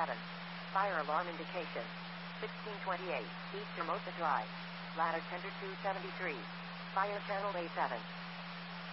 7. Fire alarm indication. 1628, East Hermosa Drive. Ladder tender 273. Fire channel A7.